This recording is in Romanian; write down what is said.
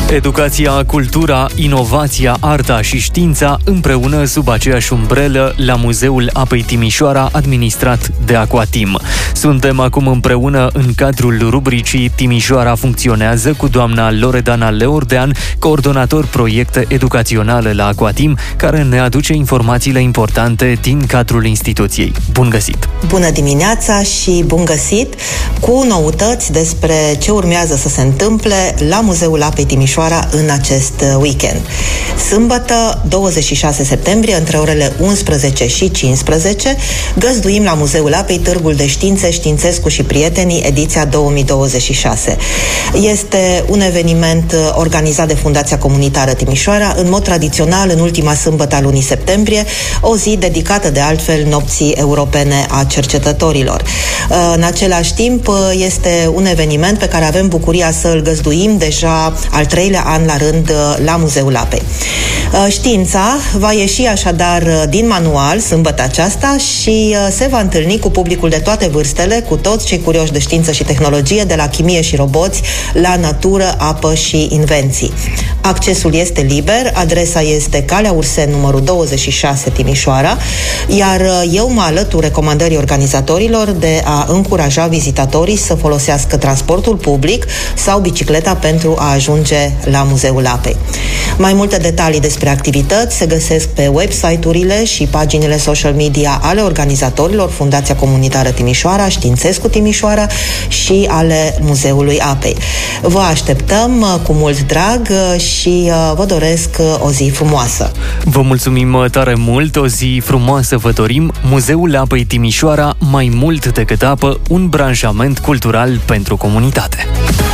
Educația, cultura, inovația, arta și știința împreună sub aceeași umbrelă la Muzeul Apei Timișoara, administrat de Aquatim. Suntem acum împreună în cadrul rubricii Timișoara funcționează cu doamna Loredana Leordean, coordonator proiecte educaționale la Aquatim, care ne aduce informațiile importante din cadrul instituției. Bun găsit! Bună dimineața și bun găsit cu noutăți despre ce urmează să se întâmple la Muzeul Apei Timișoara în acest weekend. Sâmbătă, 26 septembrie, între orele 11 și 15, găzduim la Muzeul Apei Târgul de Științe, Științescu și Prietenii, ediția 2026. Este un eveniment organizat de Fundația Comunitară Timișoara, în mod tradițional, în ultima sâmbătă a lunii septembrie, o zi dedicată de altfel Nopții Europene a Cercetătorilor. În același timp, este un eveniment pe care avem bucuria să îl găzduim deja al treilea an la rând la Muzeul Apei. Știința va ieși așadar din manual sâmbătă aceasta și se va întâlni cu publicul de toate vârstele, cu toți cei curioși de știință și tehnologie, de la chimie și roboți la natură, apă și invenții. Accesul este liber, adresa este Calea Ursen, numărul 26, Timișoara, iar eu mă alătur recomandării organizatorilor de a încuraja vizitatorii să folosească transportul public sau bicicleta pentru a ajunge la Muzeul Apei. Mai multe detalii despre activități se găsesc pe website-urile și paginile social media ale organizatorilor Fundația Comunitară Timișoara, Științescu Timișoara și ale Muzeului Apei. Vă așteptăm cu mult drag și vă doresc o zi frumoasă. Vă mulțumim tare mult, o zi frumoasă vă dorim. Muzeul Apei Timișoara, mai mult decât apă, un branșament cultural pentru comunitate.